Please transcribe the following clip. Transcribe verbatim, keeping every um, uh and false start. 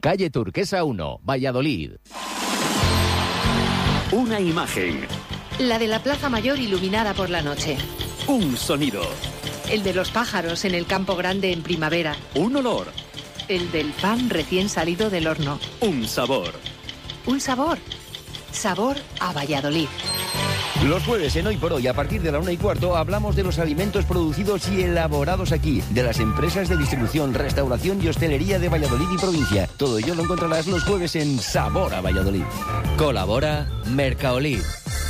calle Turquesa uno, Valladolid. Una imagen. La de la Plaza Mayor iluminada por la noche. Un sonido. El de los pájaros en el Campo Grande en primavera. Un olor. El del pan recién salido del horno. Un sabor. Un sabor. Sabor a Valladolid. Los jueves en Hoy por Hoy, a partir de la una y cuarto, hablamos de los alimentos producidos y elaborados aquí, de las empresas de distribución, restauración y hostelería de Valladolid y provincia. Todo ello lo encontrarás los jueves en Sabor a Valladolid. Colabora Mercaolid.